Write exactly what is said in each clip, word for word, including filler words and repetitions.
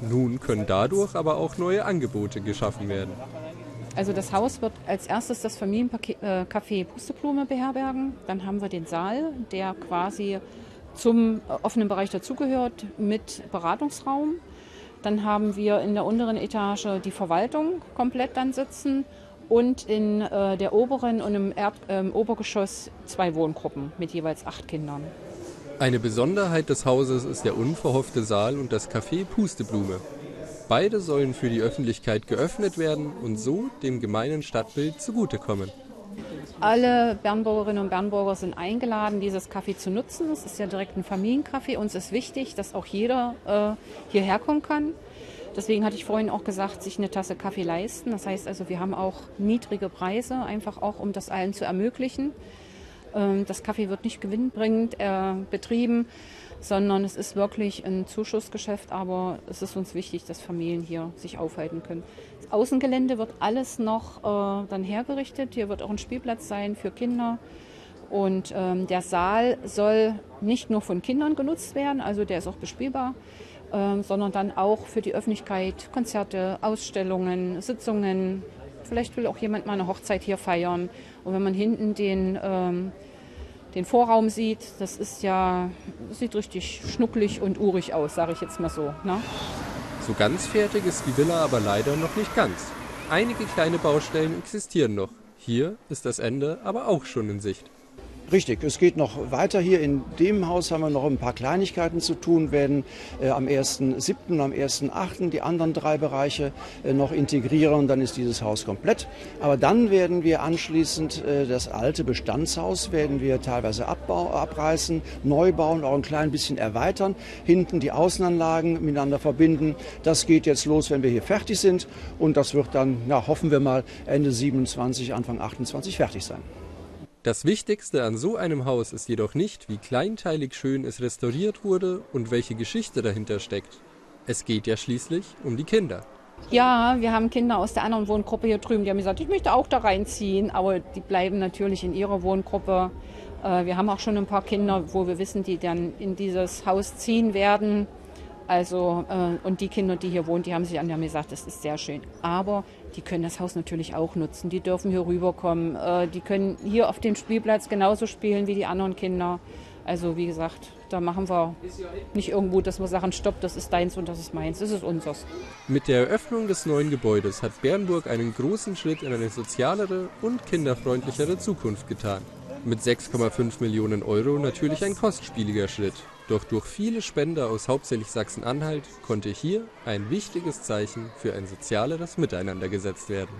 Nun können dadurch aber auch neue Angebote geschaffen werden. Also das Haus wird als erstes das Familiencafé Pusteblume beherbergen. Dann haben wir den Saal, der quasi zum offenen Bereich dazugehört mit Beratungsraum. Dann haben wir in der unteren Etage die Verwaltung komplett dann sitzen und in äh, der oberen und im Erd, äh, Obergeschoss zwei Wohngruppen mit jeweils acht Kindern. Eine Besonderheit des Hauses ist der unverhoffte Saal und das Café Pusteblume. Beide sollen für die Öffentlichkeit geöffnet werden und so dem gemeinen Stadtbild zugutekommen. Alle Bernburgerinnen und Bernburger sind eingeladen, dieses Café zu nutzen. Es ist ja direkt ein Familiencafé. Uns ist wichtig, dass auch jeder äh, hierher kommen kann. Deswegen hatte ich vorhin auch gesagt, sich eine Tasse Kaffee leisten. Das heißt also, wir haben auch niedrige Preise, einfach auch, um das allen zu ermöglichen. Ähm, das Café wird nicht gewinnbringend äh, betrieben, sondern es ist wirklich ein Zuschussgeschäft, aber es ist uns wichtig, dass Familien hier sich aufhalten können. Das Außengelände wird alles noch äh, dann hergerichtet. Hier wird auch ein Spielplatz sein für Kinder. Und ähm, der Saal soll nicht nur von Kindern genutzt werden, also der ist auch bespielbar, äh, sondern dann auch für die Öffentlichkeit, Konzerte, Ausstellungen, Sitzungen. Vielleicht will auch jemand mal eine Hochzeit hier feiern. Und wenn man hinten den... Ähm, den Vorraum sieht, das ist ja, das sieht richtig schnucklig und urig aus, sage ich jetzt mal so. Ne? So ganz fertig ist die Villa aber leider noch nicht ganz. Einige kleine Baustellen existieren noch. Hier ist das Ende aber auch schon in Sicht. Richtig, es geht noch weiter. Hier in dem Haus haben wir noch ein paar Kleinigkeiten zu tun, werden äh, am ersten siebten und am ersten achten die anderen drei Bereiche äh, noch integrieren und dann ist dieses Haus komplett. Aber dann werden wir anschließend äh, das alte Bestandshaus werden wir teilweise abbau, abreißen, neu bauen, auch ein klein bisschen erweitern, hinten die Außenanlagen miteinander verbinden. Das geht jetzt los, wenn wir hier fertig sind und das wird dann, ja, hoffen wir mal, Ende siebenundzwanzig, Anfang achtundzwanzig fertig sein. Das Wichtigste an so einem Haus ist jedoch nicht, wie kleinteilig schön es restauriert wurde und welche Geschichte dahinter steckt. Es geht ja schließlich um die Kinder. Ja, wir haben Kinder aus der anderen Wohngruppe hier drüben, die haben gesagt, ich möchte auch da reinziehen, aber die bleiben natürlich in ihrer Wohngruppe. Wir haben auch schon ein paar Kinder, wo wir wissen, die dann in dieses Haus ziehen werden. Also, äh, und die Kinder, die hier wohnen, die haben sich an, die haben gesagt, das ist sehr schön. Aber die können das Haus natürlich auch nutzen. Die dürfen hier rüberkommen. Äh, die können hier auf dem Spielplatz genauso spielen wie die anderen Kinder. Also, wie gesagt, da machen wir nicht irgendwo, dass wir sagen, stopp, das ist deins und das ist meins. Das ist unseres. Mit der Eröffnung des neuen Gebäudes hat Bernburg einen großen Schritt in eine sozialere und kinderfreundlichere Zukunft getan. Mit sechs Komma fünf Millionen Euro natürlich ein kostspieliger Schritt. Doch durch viele Spender aus hauptsächlich Sachsen-Anhalt konnte hier ein wichtiges Zeichen für ein sozialeres Miteinander gesetzt werden.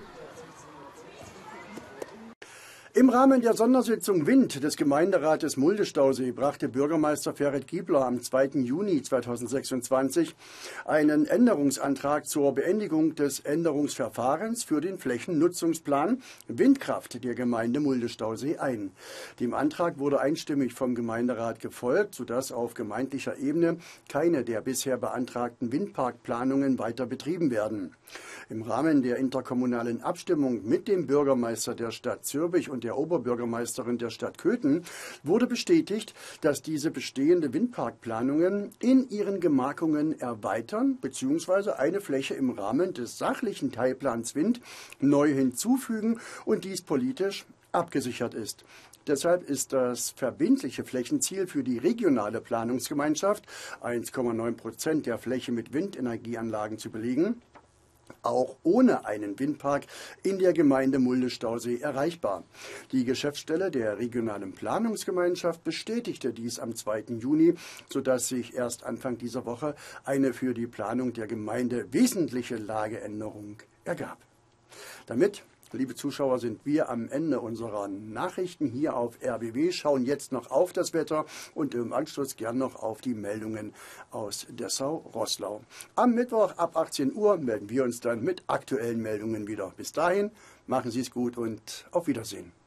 Im Rahmen der Sondersitzung Wind des Gemeinderates Mulde-Stausee brachte Bürgermeister Ferhat Giebler am zweiten Juni zweitausendsechsundzwanzig einen Änderungsantrag zur Beendigung des Änderungsverfahrens für den Flächennutzungsplan Windkraft der Gemeinde Mulde-Stausee ein. Dem Antrag wurde einstimmig vom Gemeinderat gefolgt, sodass auf gemeindlicher Ebene keine der bisher beantragten Windparkplanungen weiter betrieben werden. Im Rahmen der interkommunalen Abstimmung mit dem Bürgermeister der Stadt Zürbich und der Oberbürgermeisterin der Stadt Köthen wurde bestätigt, dass diese bestehende Windparkplanungen in ihren Gemarkungen erweitern bzw. eine Fläche im Rahmen des sachlichen Teilplans Wind neu hinzufügen und dies politisch abgesichert ist. Deshalb ist das verbindliche Flächenziel für die regionale Planungsgemeinschaft, eins Komma neun Prozent der Fläche mit Windenergieanlagen zu belegen, auch ohne einen Windpark in der Gemeinde Mulde-Stausee erreichbar. Die Geschäftsstelle der regionalen Planungsgemeinschaft bestätigte dies am zweiten Juni, sodass sich erst Anfang dieser Woche eine für die Planung der Gemeinde wesentliche Lageänderung ergab. Damit, liebe Zuschauer, sind wir am Ende unserer Nachrichten hier auf R B W, schauen jetzt noch auf das Wetter und im Anschluss gern noch auf die Meldungen aus Dessau-Roßlau. Am Mittwoch ab achtzehn Uhr melden wir uns dann mit aktuellen Meldungen wieder. Bis dahin, machen Sie es gut und auf Wiedersehen.